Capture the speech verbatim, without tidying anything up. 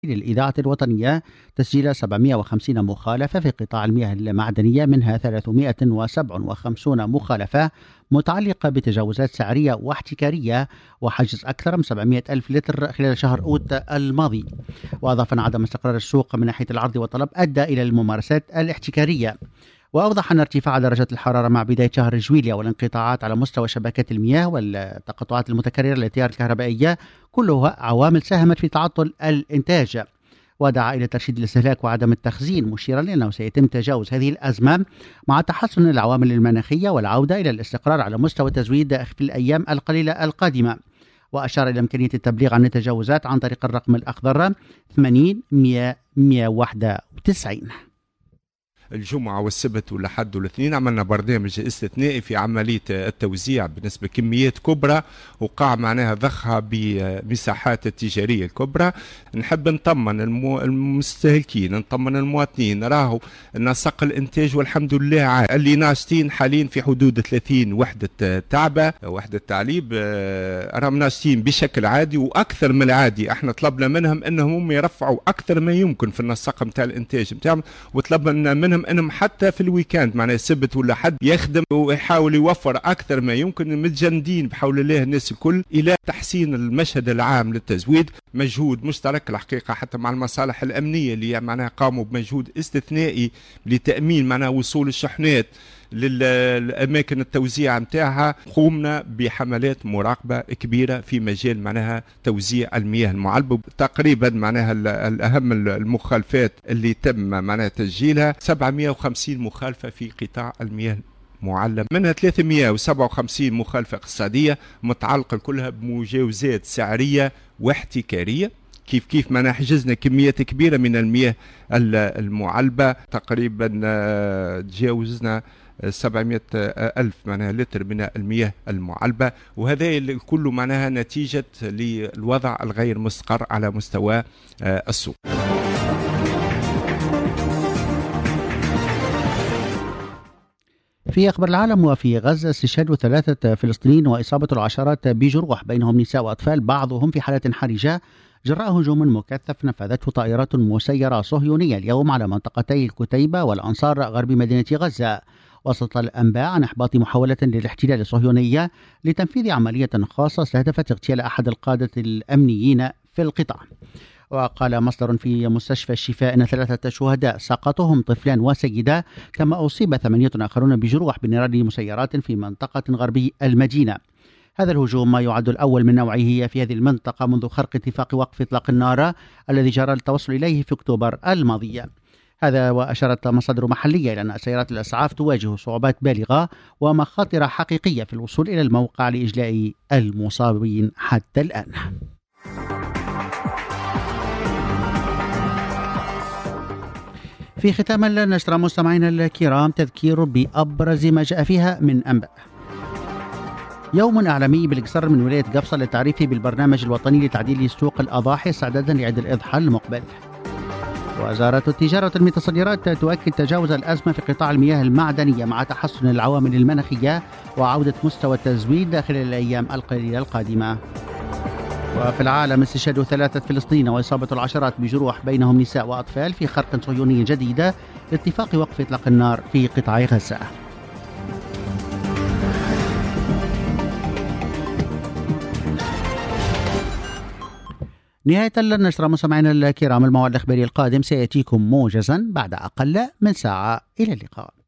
للإذاعة الوطنية تسجيل سبعمائة وخمسين مخالفة في قطاع المياه المعدنية، منها ثلاثمائة وسبعة وخمسين مخالفة متعلقة بتجاوزات سعرية واحتكارية وحجز أكثر من سبعمائة ألف لتر خلال شهر أوت الماضي. وأضاف أن عدم استقرار السوق من ناحية العرض والطلب أدى إلى الممارسات الاحتكارية. وأوضح أن ارتفاع درجة الحرارة مع بداية شهر جويليا والانقطاعات على مستوى شبكات المياه والتقطعات المتكررة للتيار الكهربائية كلها عوامل ساهمت في تعطل الإنتاج. ودعا إلى ترشيد الاستهلاك وعدم التخزين، مشيرا لأنه سيتم تجاوز هذه الأزمة مع تحسن العوامل المناخية والعودة إلى الاستقرار على مستوى التزويد في الأيام القليلة القادمة. وأشار إلى إمكانية التبليغ عن التجاوزات عن طريق الرقم الأخضر ثمانين مئة مئة وواحد وتسعين. الجمعة والسبت والأحد والاثنين عملنا برنامج استثنائي في عملية التوزيع بالنسبة كميات كبرى وقع معناها ضخها بمساحات التجارية الكبرى. نحب نطمن المستهلكين، نطمن المواطنين، راهو نسق الانتاج والحمد لله عال. اللي ناشطين حاليا في حدود ثلاثين وحدة تعبة وحدة تعليب، راهم ناشطين بشكل عادي واكثر من العادي. احنا طلبنا منهم انهم يرفعوا اكثر ما يمكن في النسق نتاع الانتاج نتاعهم، وطلبنا منهم انهم حتى في الويكاند معناها السبت ولا حد يخدم ويحاول يوفر اكثر ما يمكن. متجندين بحول الله الناس الكل الى تحسين المشهد العام للتزويد. مجهود مشترك الحقيقه حتى مع المصالح الامنيه اللي معناها قاموا بمجهود استثنائي لتامين معناها وصول الشحنات للأماكن التوزيع متاعها. قومنا بحملات مراقبة كبيرة في مجال معناها توزيع المياه المعلبة. تقريبا معناها الأهم المخالفات اللي تم معناها تسجيلها سبعمائة وخمسين مخالفة في قطاع المياه معلم، منها ثلاثمائة وسبعة وخمسين مخالفة اقتصادية متعلقة كلها بمجاوزات سعرية واحتكارية. كيف كيف ما حجزنا كميات كبيرة من المياه المعلبة، تقريبا تجاوزنا سبعمائة ألف معناها لتر من المياه المعلبة، وهذا كله معناها نتيجة للوضع الغير مستقر على مستوى السوق. في أخبار العالم، وفي غزة استشهاد ثلاثة فلسطينيين وإصابة العشرات بجروح بينهم نساء وأطفال بعضهم في حالة حرجة جراء هجوم مكثف نفذته طائرات مسيرة صهيونية اليوم على منطقتي الكتيبة والأنصار غرب مدينة غزة، وسط الأنباء عن إحباط محاولة للاحتلال الصهيوني لتنفيذ عملية خاصة استهدفت اغتيال أحد القادة الأمنيين في القطاع. وقال مصدر في مستشفى الشفاء أن ثلاثة شهداء سقطهم طفلان وسيدة، كما أصيب ثمانية آخرون بجروح بنيران مسيرات في منطقة غربي المدينة. هذا الهجوم ما يعد الأول من نوعه في هذه المنطقة منذ خرق اتفاق وقف إطلاق النار الذي جرى التوصل إليه في أكتوبر الماضي. هذا وأشارت مصادر محلية إلى أن سيارات الإسعاف تواجه صعوبات بالغة ومخاطر حقيقية في الوصول إلى الموقع لإجلاء المصابين حتى الآن. في ختام النشرة مستمعينا الكرام تذكير بأبرز ما جاء فيها من أنباء. يوم إعلامي بالقصر من ولاية قفصة للتعريف بالبرنامج الوطني لتعديل سوق الأضاحي استعدادا لعيد الأضحى المقبل. وزارة التجارة والمتصدرات تؤكد تجاوز الأزمة في قطاع المياه المعدنية مع تحسن العوامل المناخية وعودة مستوى التزويد خلال الأيام القليلة القادمة. وفي العالم استشهاد ثلاثة فلسطينيين وإصابة العشرات بجروح بينهم نساء وأطفال في خرق صهيوني جديدة لاتفاق وقف إطلاق النار في قطاع غزة. نهاية النشرة مستمعينا الكرام، الموعد الإخباري القادم سيأتيكم موجزا بعد أقل من ساعة. إلى اللقاء.